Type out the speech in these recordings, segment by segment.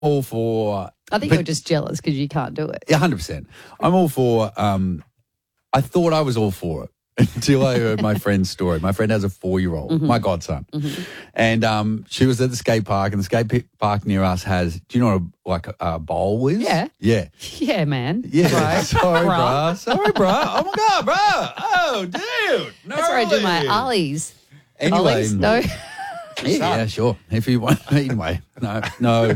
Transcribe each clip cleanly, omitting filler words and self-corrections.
all for. I think you're just jealous because you can't do it. Yeah, 100%. I'm all for. I thought I was all for it until I heard my friend's story. My friend has a 4-year-old, my godson, and she was at the skate park, and the skate park near us has. Do you know what a bowl is? Yeah. Yeah. Yeah, man. Yeah. Right. Sorry, Bruh. bruh. Sorry, bruh. Oh my God, bruh. Oh, dude. No. That's where I do my ollies. Anyway, Ollies? No. Yeah, sure. If you want. Anyway, no.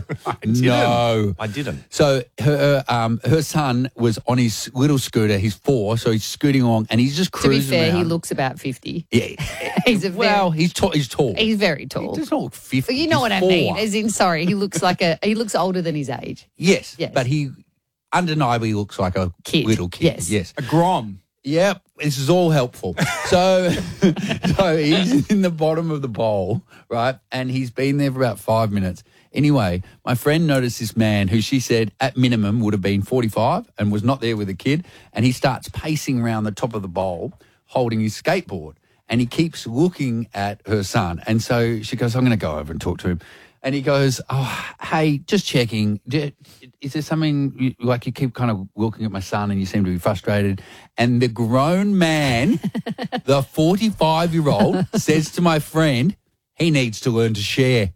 I didn't. So her son was on his little scooter. He's 4, so he's scooting along, and he's just To be cruising fair, around. he looks about 50. Yeah. He's a Well, he's tall. He's tall. He's very tall. He does not look 50. You know He's what I 4. mean? As in, sorry, he looks he looks older than his age. Yes, Yes. but he undeniably looks like a Kid. little kid. Yes. A grom. Yep, this is all helpful. So he's in the bottom of the bowl, right? And he's been there for about 5 minutes. Anyway, my friend noticed this man who she said at minimum would have been 45 and was not there with a kid. And he starts pacing around the top of the bowl holding his skateboard. And he keeps looking at her son. And so she goes, I'm going to go over and talk to him. And he goes, oh, hey, just checking. Is there something, like you keep kind of looking at my son and you seem to be frustrated? And the grown man, the 45-year-old, says to my friend, he needs to learn to share.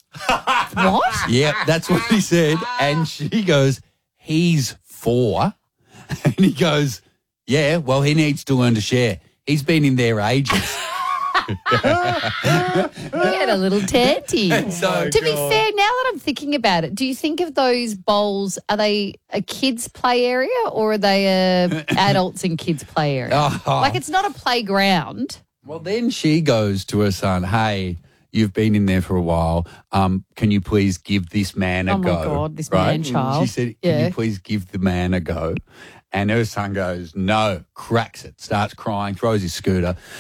What? Yeah, that's what he said. And she goes, he's 4. And he goes, yeah, well, he needs to learn to share. He's been in there ages. He had a little tanty. So- to be fair, now that I'm thinking about it, do you think of those bowls, are they a kids' play area or are they a adults and kids' play area? Oh. Like it's not a playground. Well, then she goes to her son, hey, you've been in there for a while. Can you please give this man a Oh, my go? God, this man-child. She said, Yeah. can you please give the man a go? And her son goes, no, cracks it, starts crying, throws his scooter.